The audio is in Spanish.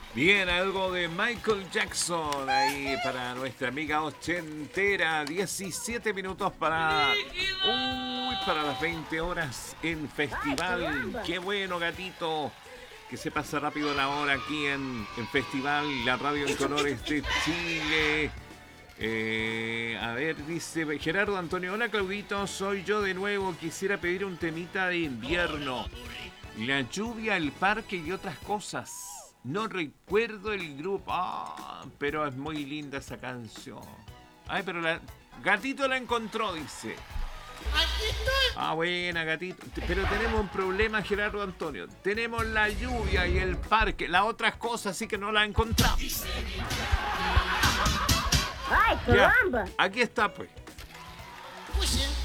Bien, algo de Michael Jackson ahí para nuestra amiga ochentera. 17 minutos para... Uy, para las 20 horas en festival. Qué bueno, gatito. Que se pasa rápido la hora aquí en Festival, la radio en colores de Chile. A ver, dice Gerardo Antonio. Hola, Claudito, soy yo de nuevo. Quisiera pedir un temita de invierno. La lluvia, el parque y otras cosas. No recuerdo el grupo. Pero es muy linda esa canción. Ay, pero la... Gatito la encontró, dice. Aquí estoy. Buena, gatito. Pero tenemos un problema, Gerardo Antonio. Tenemos la lluvia y el parque. Las otras cosas sí que no las encontramos. ¡Ay, Ya, caramba! aquí está, pues. Pues